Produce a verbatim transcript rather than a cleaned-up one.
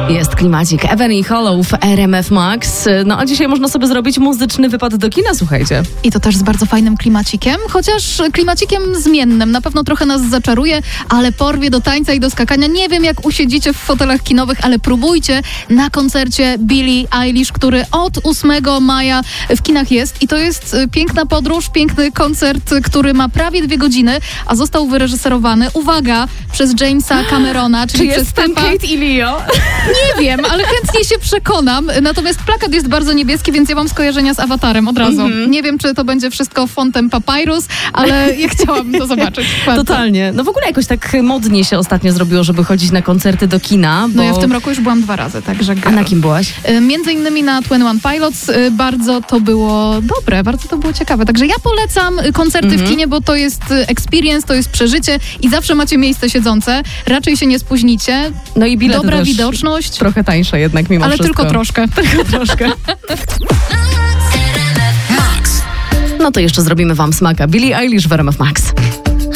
Jest klimacik. Evan i Hollow w R M F Max. No a dzisiaj można sobie zrobić muzyczny wypad do kina, słuchajcie. I to też z bardzo fajnym klimacikiem, chociaż klimacikiem zmiennym. Na pewno trochę nas zaczaruje, ale porwie do tańca i do skakania. Nie wiem, jak usiedzicie w fotelach kinowych, ale próbujcie na koncercie Billie Eilish, który od ósmego maja w kinach jest. I to jest piękna podróż, piękny koncert, który ma prawie dwie godziny, a został wyreżyserowany, uwaga, przez Jamesa Camerona, czyli Czy przez jest tam Stepa... Kate i Leo? Nie wiem, ale chętnie się przekonam. Natomiast plakat jest bardzo niebieski, więc ja mam skojarzenia z Awatarem od razu. Mm-hmm. Nie wiem, czy to będzie wszystko fontem papyrus, ale ja chciałabym to zobaczyć. Bardzo. Totalnie. No w ogóle jakoś tak modnie się ostatnio zrobiło, żeby chodzić na koncerty do kina. Bo... No ja w tym roku już byłam dwa razy, także... A na kim byłaś? Między innymi na Twenty One Pilots. Bardzo to było dobre, bardzo to było ciekawe. Także ja polecam koncerty mm-hmm. w kinie, bo to jest experience, to jest przeżycie i zawsze macie miejsce siedzące. Raczej się nie spóźnicie. No i bilety Dobra też widoczność. Trochę tańsze jednak mimo ale wszystko. Ale tylko troszkę. Tylko troszkę. No to jeszcze zrobimy wam smaka. Billie Eilish w R M F Max.